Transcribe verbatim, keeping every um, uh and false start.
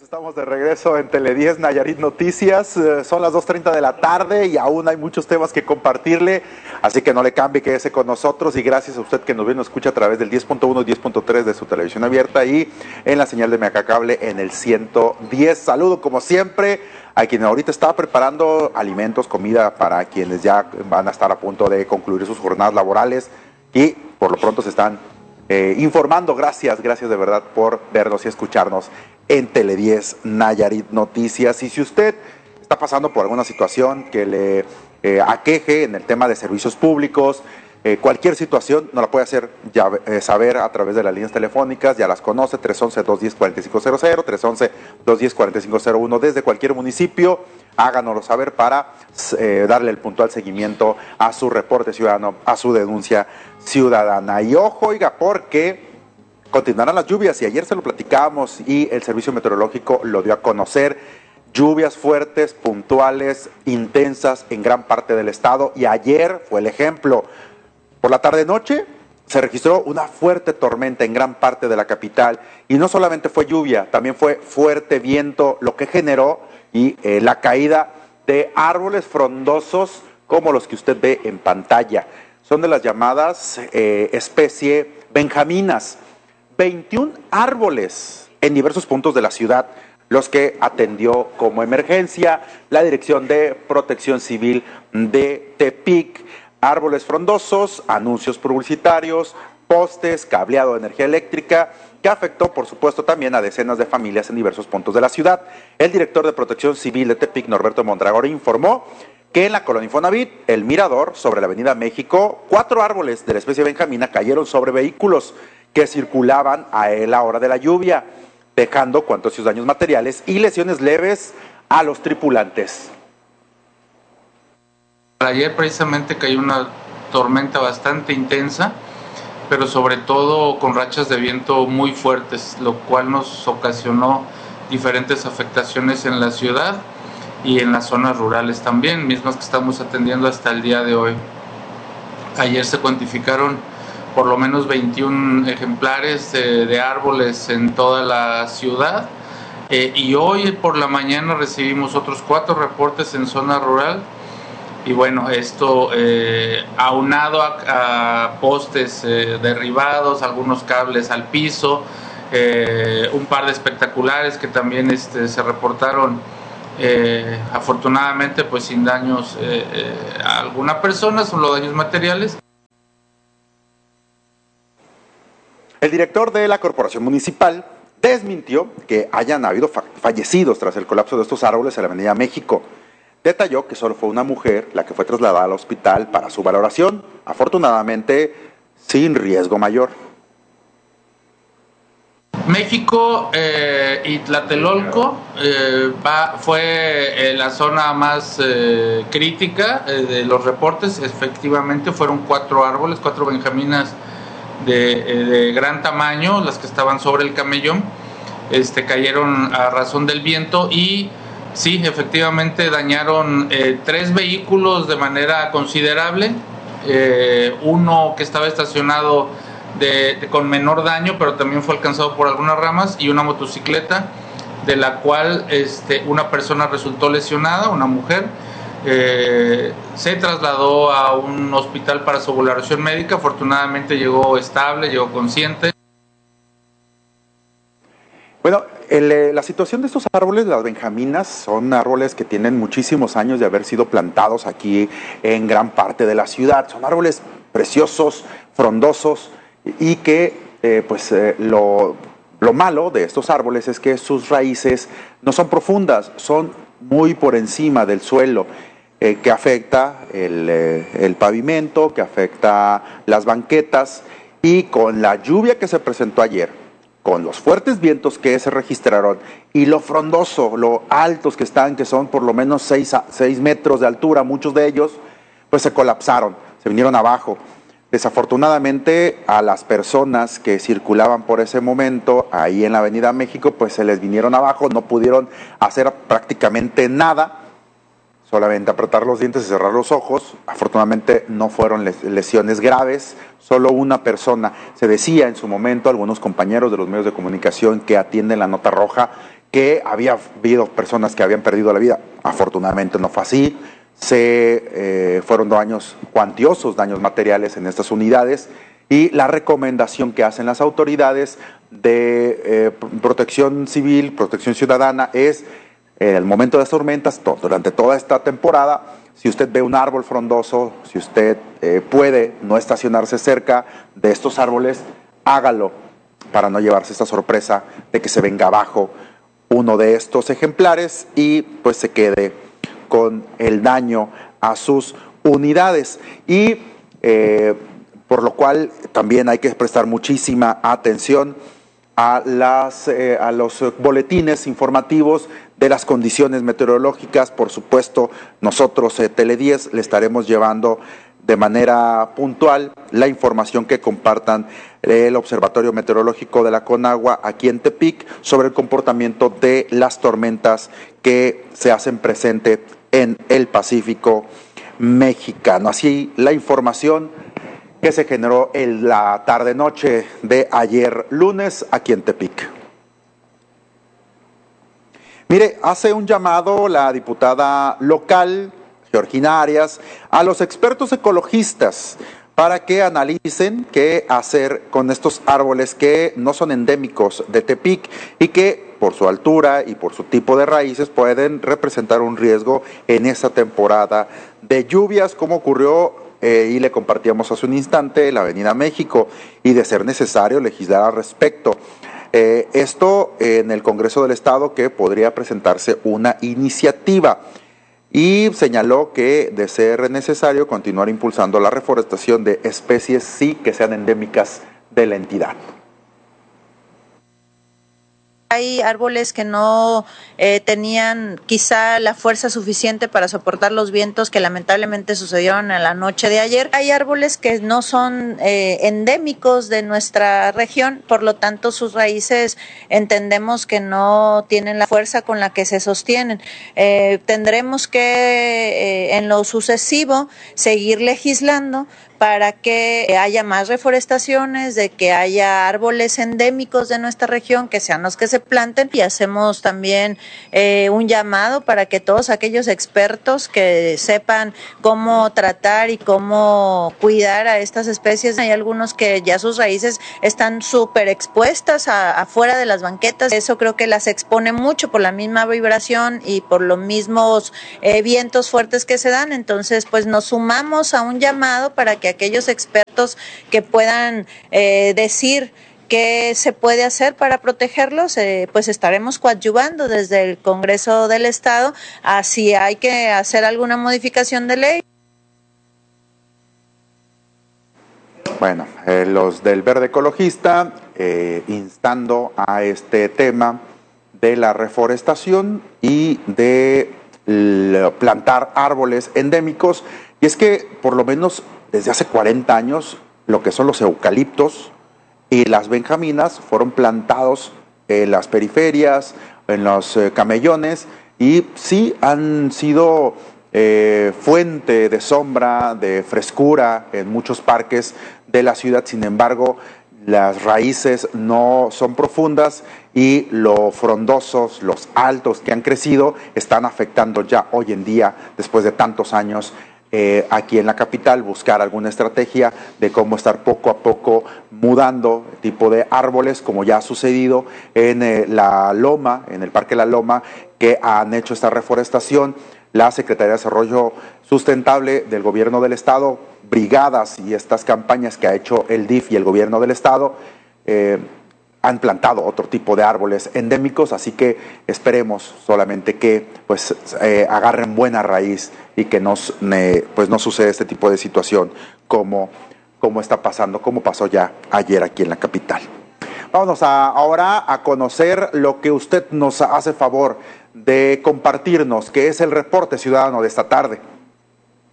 Estamos de regreso en Tele diez Nayarit Noticias, eh, son las dos treinta de la tarde y aún hay muchos temas que compartirle, así que no le cambie, quédese con nosotros y gracias a usted que nos ve y nos escucha a través del diez punto uno y diez punto tres de su televisión abierta y en la señal de Megacable en el ciento diez. Saludo como siempre a quienes ahorita está preparando alimentos, comida para quienes ya van a estar a punto de concluir sus jornadas laborales y por lo pronto se están eh, informando. Gracias, gracias de verdad por vernos y escucharnos en Tele diez Nayarit Noticias. Y si usted está pasando por alguna situación que le eh, aqueje en el tema de servicios públicos, eh, cualquier situación nos la puede hacer ya, eh, saber a través de las líneas telefónicas, ya las conoce, tres once, dos diez, cuarenta y cinco cero cero, tres once, dos diez, cuarenta y cinco cero uno, desde cualquier municipio, háganoslo saber para eh, darle el puntual seguimiento a su reporte ciudadano, a su denuncia ciudadana. Y ojo, oiga, porque continuarán las lluvias y ayer se lo platicábamos y el Servicio Meteorológico lo dio a conocer. Lluvias fuertes, puntuales, intensas en gran parte del estado y ayer fue el ejemplo. Por la tarde-noche se registró una fuerte tormenta en gran parte de la capital y no solamente fue lluvia, también fue fuerte viento, lo que generó y eh, la caída de árboles frondosos como los que usted ve en pantalla. Son de las llamadas eh, especie benjaminas. veintiún árboles en diversos puntos de la ciudad, los que atendió como emergencia la Dirección de Protección Civil de Tepic. Árboles frondosos, anuncios publicitarios, postes, cableado de energía eléctrica, que afectó, por supuesto, también a decenas de familias en diversos puntos de la ciudad. El director de Protección Civil de Tepic, Norberto Mondragón, informó que en la colonia Infonavit, El Mirador, sobre la avenida México, cuatro árboles de la especie benjamina cayeron sobre vehículos que circulaban a la hora de la lluvia, dejando cuantiosos daños materiales y lesiones leves a los tripulantes. Ayer precisamente cayó una tormenta bastante intensa, pero sobre todo con rachas de viento muy fuertes, lo cual nos ocasionó diferentes afectaciones en la ciudad y en las zonas rurales también, mismas que estamos atendiendo hasta el día de hoy. Ayer se cuantificaron por lo menos veintiún ejemplares de, de árboles en toda la ciudad eh, y hoy por la mañana recibimos otros cuatro reportes en zona rural y bueno, esto eh, aunado a, a postes eh, derribados, algunos cables al piso, eh, un par de espectaculares que también este, se reportaron eh, afortunadamente pues sin daños eh, eh, a alguna persona, solo daños materiales. El director de la Corporación Municipal desmintió que hayan habido fa- fallecidos tras el colapso de estos árboles en la avenida México. Detalló que solo fue una mujer la que fue trasladada al hospital para su valoración, afortunadamente sin riesgo mayor. México eh, y Tlatelolco eh, va, fue eh, la zona más eh, crítica eh, de los reportes. Efectivamente fueron cuatro árboles, cuatro benjaminas de, eh, de gran tamaño, las que estaban sobre el camellón, este, cayeron a razón del viento y sí, efectivamente dañaron eh, tres vehículos de manera considerable, eh, uno que estaba estacionado de, de, con menor daño, pero también fue alcanzado por algunas ramas, y una motocicleta de la cual este, una persona resultó lesionada, una mujer, eh, se trasladó a un hospital para su valoración médica, afortunadamente llegó estable, llegó consciente. Bueno, el, la situación de estos árboles, las benjaminas, son árboles que tienen muchísimos años de haber sido plantados aquí en gran parte de la ciudad. Son árboles preciosos, frondosos y que eh, pues eh, lo, lo malo de estos árboles es que sus raíces no son profundas, son muy por encima del suelo, eh, que afecta el, eh, el pavimento, que afecta las banquetas y con la lluvia que se presentó ayer, con los fuertes vientos que se registraron y lo frondoso, lo altos que están, que son por lo menos seis metros de altura, muchos de ellos, pues se colapsaron, se vinieron abajo. Desafortunadamente a las personas que circulaban por ese momento ahí en la avenida México, pues se les vinieron abajo, no pudieron hacer prácticamente nada, solamente apretar los dientes y cerrar los ojos. Afortunadamente no fueron lesiones graves, solo una persona. Se decía en su momento, algunos compañeros de los medios de comunicación que atienden la nota roja, que había habido personas que habían perdido la vida. Afortunadamente no fue así. Se eh, fueron daños cuantiosos, daños materiales en estas unidades, y la recomendación que hacen las autoridades de eh, protección civil, protección ciudadana es, en el momento de las tormentas, to- durante toda esta temporada, si usted ve un árbol frondoso, si usted eh, puede no estacionarse cerca de estos árboles, hágalo para no llevarse esta sorpresa de que se venga abajo uno de estos ejemplares y pues se quede con el daño a sus unidades. Y eh, por lo cual también hay que prestar muchísima atención a, las, eh, a los boletines informativos de las condiciones meteorológicas. Por supuesto, nosotros, eh, Tele diez, le estaremos llevando de manera puntual la información que compartan el Observatorio Meteorológico de la Conagua aquí en Tepic sobre el comportamiento de las tormentas que se hacen presente en el Pacífico mexicano. Así la información que se generó en la tarde-noche de ayer lunes aquí en Tepic. Mire, hace un llamado la diputada local, Georgina Arias, a los expertos ecologistas para que analicen qué hacer con estos árboles que no son endémicos de Tepic y que por su altura y por su tipo de raíces pueden representar un riesgo en esta temporada de lluvias, como ocurrió eh, y le compartíamos hace un instante en la Avenida México, y de ser necesario legislar al respecto. Eh, esto en el Congreso del Estado, que podría presentarse una iniciativa. Y señaló que, de ser necesario, continuar impulsando la reforestación de especies sí que sean endémicas de la entidad. Hay árboles que no eh, tenían quizá la fuerza suficiente para soportar los vientos que lamentablemente sucedieron en la noche de ayer. Hay árboles que no son eh, endémicos de nuestra región, por lo tanto sus raíces entendemos que no tienen la fuerza con la que se sostienen. Eh, tendremos que eh, en lo sucesivo seguir legislando para que haya más reforestaciones, de que haya árboles endémicos de nuestra región, que sean los que se planten, y hacemos también eh, un llamado para que todos aquellos expertos que sepan cómo tratar y cómo cuidar a estas especies, hay algunos que ya sus raíces están súper expuestas a, afuera de las banquetas, eso creo que las expone mucho por la misma vibración y por los mismos eh, vientos fuertes que se dan. Entonces pues nos sumamos a un llamado para que aquellos expertos que puedan eh, decir qué se puede hacer para protegerlos, eh, pues estaremos coadyuvando desde el Congreso del Estado a si hay que hacer alguna modificación de ley. Bueno, eh, los del Verde Ecologista eh, instando a este tema de la reforestación y de plantar árboles endémicos, y es que por lo menos desde hace cuarenta años, lo que son los eucaliptos y las benjaminas fueron plantados en las periferias, en los eh, camellones, y sí han sido eh, fuente de sombra, de frescura en muchos parques de la ciudad. Sin embargo, las raíces no son profundas y los frondosos, los altos que han crecido, están afectando ya hoy en día, después de tantos años, Eh, aquí en la capital, buscar alguna estrategia de cómo estar poco a poco mudando el tipo de árboles, como ya ha sucedido en eh, la Loma, en el Parque La Loma, que han hecho esta reforestación. La Secretaría de Desarrollo Sustentable del Gobierno del Estado, brigadas y estas campañas que ha hecho el D I F y el Gobierno del Estado, eh, han plantado otro tipo de árboles endémicos, así que esperemos solamente que pues eh, agarren buena raíz y que nos, eh, pues no suceda este tipo de situación como, como está pasando, como pasó ya ayer aquí en la capital. Vámonos a, ahora a conocer lo que usted nos hace favor de compartirnos, que es el reporte ciudadano de esta tarde.